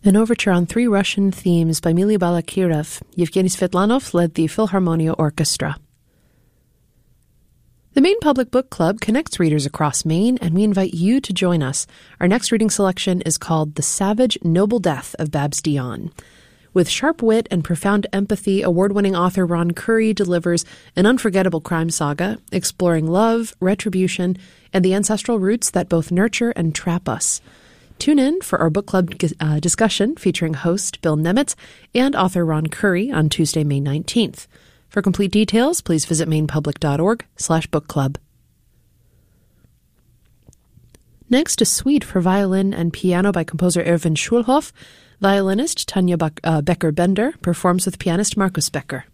An overture on 3 Russian themes by Mily Balakirev. Yevgeny Svetlanov led the Philharmonia Orchestra. The Maine Public Book Club connects readers across Maine, and we invite you to join us. Our next reading selection is called The Savage Noble Death of Babs Dion. With sharp wit and profound empathy, award-winning author Ron Curry delivers an unforgettable crime saga, exploring love, retribution, and the ancestral roots that both nurture and trap us. Tune in for our book club discussion featuring host Bill Nemitz and author Ron Curry on Tuesday, May 19th. For complete details, please visit mainepublic.org/bookclub. Next, a suite for violin and piano by composer Erwin Schulhoff. Violinist Tanja Becker-Bender performs with pianist Markus Becker.